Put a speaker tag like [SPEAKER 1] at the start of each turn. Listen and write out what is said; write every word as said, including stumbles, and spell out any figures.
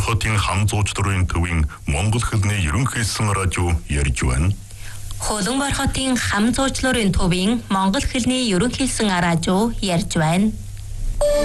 [SPEAKER 1] хотын хам зуучлалын төвийн Монгол хэлний ерөнхийлсэн радио ярьж байна.
[SPEAKER 2] Хөлбөмбөр хотын хам зуучлалын төвийн Монгол хэлний ерөнхийлсэн радио ярьж байна.